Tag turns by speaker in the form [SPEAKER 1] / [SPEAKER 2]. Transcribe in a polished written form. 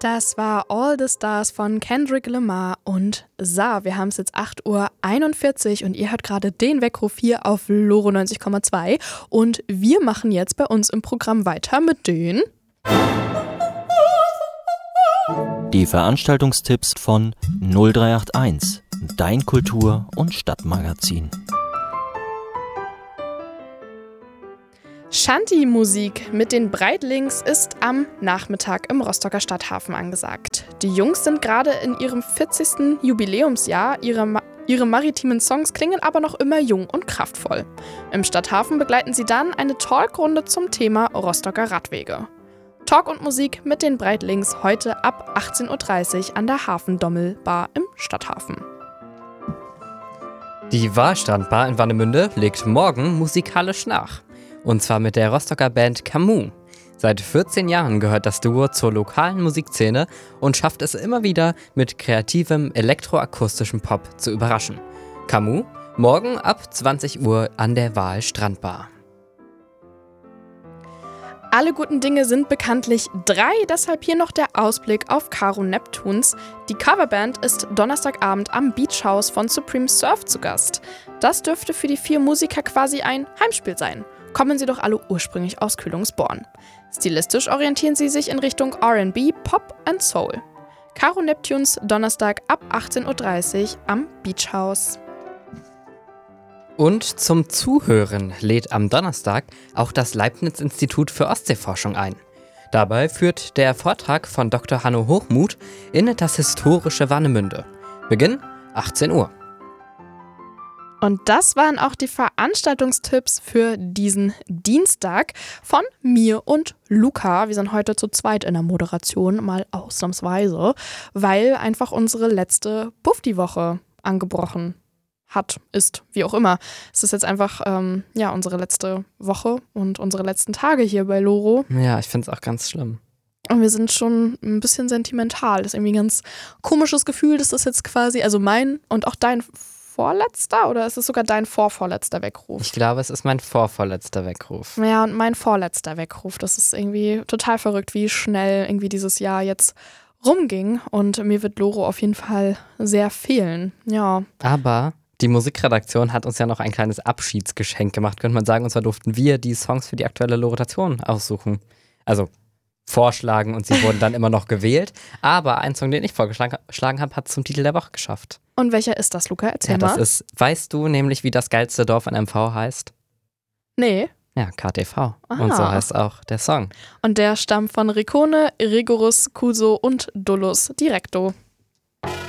[SPEAKER 1] Das war All the Stars von Kendrick Lamar und Sa. Wir haben es jetzt 8:41 Uhr und ihr hört gerade den Weckruf hier auf Loro 90,2. Und wir machen jetzt bei uns im Programm weiter mit den...
[SPEAKER 2] Die Veranstaltungstipps von 0381, dein Kultur- und Stadtmagazin.
[SPEAKER 1] Shanty-Musik mit den Breitlings ist am Nachmittag im Rostocker Stadthafen angesagt. Die Jungs sind gerade in ihrem 40. Jubiläumsjahr. Ihre maritimen Songs klingen aber noch immer jung und kraftvoll. Im Stadthafen begleiten sie dann eine Talkrunde zum Thema Rostocker Radwege. Talk und Musik mit den Breitlings heute ab 18:30 Uhr an der Hafendommel-Bar im Stadthafen.
[SPEAKER 3] Die Wahlstrandbar in Warnemünde legt morgen musikalisch nach. Und zwar mit der Rostocker Band Camus. Seit 14 Jahren gehört das Duo zur lokalen Musikszene und schafft es immer wieder, mit kreativem elektroakustischem Pop zu überraschen. Camus, morgen ab 20 Uhr an der Wahlstrandbar.
[SPEAKER 1] Alle guten Dinge sind bekanntlich 3, deshalb hier noch der Ausblick auf Caro Neptunes. Die Coverband ist Donnerstagabend am Beach House von Supreme Surf zu Gast. Das dürfte für die 4 Musiker quasi ein Heimspiel sein. Kommen sie doch alle ursprünglich aus Kühlungsborn. Stilistisch orientieren sie sich in Richtung R&B, Pop und Soul. Caro Neptunes Donnerstag ab 18:30 Uhr am Beach House.
[SPEAKER 3] Und zum Zuhören lädt am Donnerstag auch das Leibniz-Institut für Ostseeforschung ein. Dabei führt der Vortrag von Dr. Hanno Hochmuth in das historische Warnemünde. Beginn 18 Uhr.
[SPEAKER 1] Und das waren auch die Veranstaltungstipps für diesen Dienstag von mir und Luca. Wir sind heute zu zweit in der Moderation, mal ausnahmsweise, weil einfach unsere letzte Buff-die-Woche angebrochen ist, wie auch immer. Es ist jetzt einfach unsere letzte Woche und unsere letzten Tage hier bei Loro.
[SPEAKER 3] Ja, ich finde es auch ganz schlimm.
[SPEAKER 1] Und wir sind schon ein bisschen sentimental. Das ist irgendwie ein ganz komisches Gefühl, dass das jetzt quasi, also mein und auch dein vorletzter oder ist es sogar dein vorvorletzter Weckruf?
[SPEAKER 3] Ich glaube, es ist mein vorvorletzter Weckruf.
[SPEAKER 1] Ja, und mein vorletzter Weckruf. Das ist irgendwie total verrückt, wie schnell irgendwie dieses Jahr jetzt rumging. Und mir wird Loro auf jeden Fall sehr fehlen. Ja.
[SPEAKER 3] Aber die Musikredaktion hat uns ja noch ein kleines Abschiedsgeschenk gemacht, könnte man sagen. Und zwar durften wir die Songs für die aktuelle Loro-Rotation aussuchen. Also vorschlagen und sie wurden dann immer noch gewählt. Aber ein Song, den ich vorgeschlagen habe, hat es zum Titel der Woche geschafft.
[SPEAKER 1] Und welcher ist das, Luca? Erzähl mal.
[SPEAKER 3] Das ist, weißt du nämlich, wie das geilste Dorf in MV heißt?
[SPEAKER 1] Nee.
[SPEAKER 3] Ja, KTV.
[SPEAKER 1] Aha.
[SPEAKER 3] Und so heißt auch der Song.
[SPEAKER 1] Und der stammt von Ricone, Rigorus, Cuso und Dullus Directo.